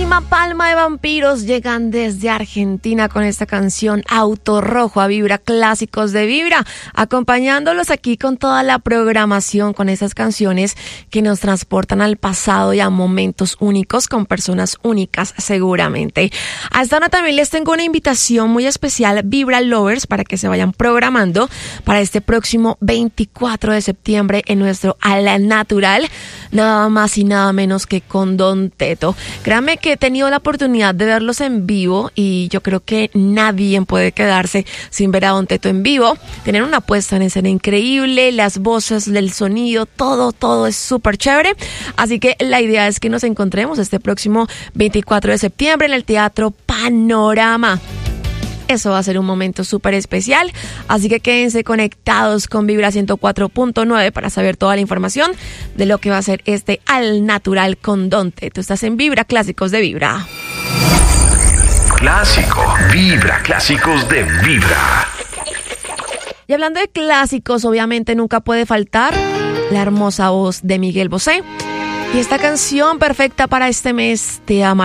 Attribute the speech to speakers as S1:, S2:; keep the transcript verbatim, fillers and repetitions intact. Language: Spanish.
S1: Última Palma de Vampiros llegan desde Argentina con esta canción Auto Rojo a Vibra, clásicos de Vibra, acompañándolos aquí con toda la programación, con esas canciones que nos transportan al pasado y a momentos únicos con personas únicas seguramente. A esta hora también les tengo una invitación muy especial, Vibra Lovers, para que se vayan programando para este próximo veinticuatro de septiembre en nuestro Al Natural, nada más y nada menos que con Don Teto. Créanme que he tenido la oportunidad de verlos en vivo y yo creo que nadie puede quedarse sin ver a Don Teto en vivo. Tienen una puesta en escena increíble, las voces, el sonido, todo, todo es súper chévere. Así que la idea es que nos encontremos este próximo veinticuatro de septiembre en el Teatro Panorama. Eso va a ser un momento súper especial, así que quédense conectados con Vibra ciento cuatro punto nueve para saber toda la información de lo que va a ser este Al Natural con Don Teto. Estás en Vibra, clásicos de Vibra.
S2: Clásico, Vibra, clásicos de Vibra.
S1: Y hablando de clásicos, obviamente nunca puede faltar la hermosa voz de Miguel Bosé. Y esta canción perfecta para este mes, Te Amaré.